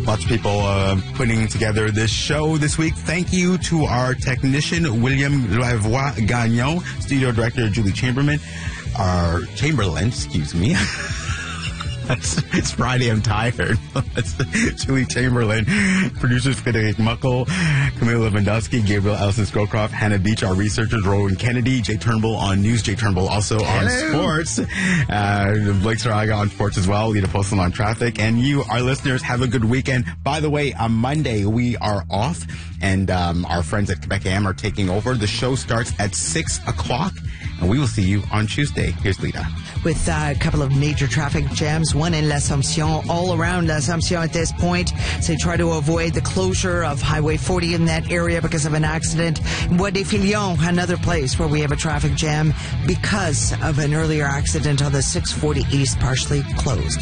Lots of people putting together this show this week. Thank you to our technician, William Lavoie-Gagnon, studio director, Julie Chamberlain, excuse me. It's Friday, I'm tired. That's Julie Chamberlain, producers Frederick Muckle, Camille Lewandowski, Gabriel Ellison-Scowcroft, Hannah Beach, our researchers, Rowan Kennedy, Jay Turnbull on news, Jay Turnbull also on sports, Blake Saraga on sports as well, Lita Postal on traffic, and you, our listeners, have a good weekend. By the way, on Monday, we are off, and our friends at Quebec AM are taking over. The show starts at 6 o'clock. And we will see you on Tuesday. Here's Lita. With a couple of major traffic jams, one in L'Assomption, all around L'Assomption at this point. So try to avoid the closure of Highway 40 in that area because of an accident. Bois des Filions, another place where we have a traffic jam because of an earlier accident on the 640 East, partially closed.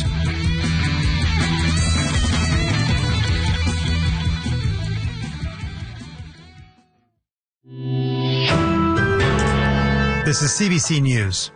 This is CBC News.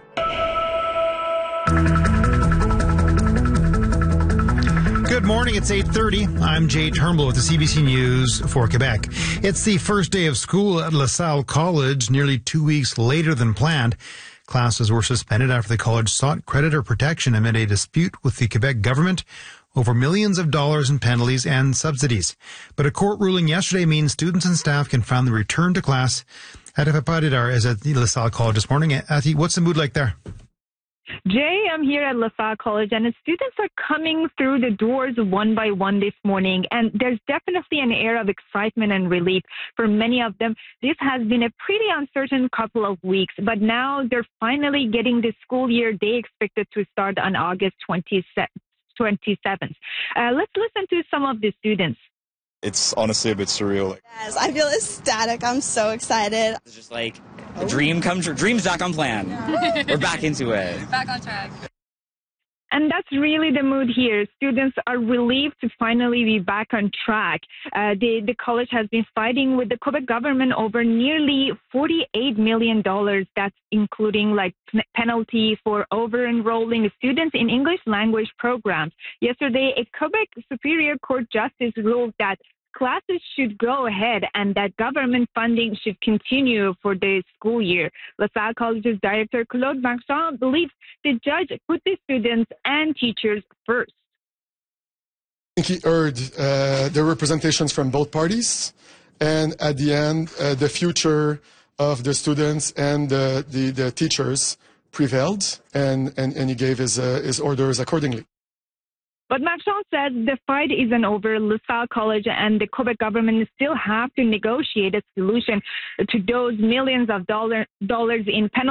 Good morning, it's 8:30. I'm Jay Turnbull with the CBC News for Quebec. It's the first day of school at LaSalle College, nearly 2 weeks later than planned. Classes were suspended after the college sought creditor protection amid a dispute with the Quebec government over millions of dollars in penalties and subsidies. But a court ruling yesterday means students and staff can finally return to class. Ati Papadidar is at the LaSalle College this morning. Ati, what's the mood like there? Jay, I'm here at LaSalle College, and the students are coming through the doors one by one this morning, and there's definitely an air of excitement and relief for many of them. This has been a pretty uncertain couple of weeks, but now they're finally getting the school year they expected to start on August 27th. Let's listen to some of the students. It's honestly a bit surreal. Yes, I feel ecstatic. I'm so excited. It's just like a dream come true. Dream's back on plan. We're back into it. Back on track. And that's really the mood here. Students are relieved to finally be back on track. The college has been fighting with the Quebec government over nearly $48 million. That's including like penalty for over-enrolling students in English language programs. Yesterday, a Quebec Superior Court justice ruled that classes should go ahead and that government funding should continue for the school year. LaSalle College's director, Claude Marchand, believes the judge put the students and teachers first. I think he heard the representations from both parties, and at the end, the future of the students and the teachers prevailed, and he gave his orders accordingly. But Marchand said the fight isn't over. LaSalle College and the Quebec government still have to negotiate a solution to those millions of dollars in penalties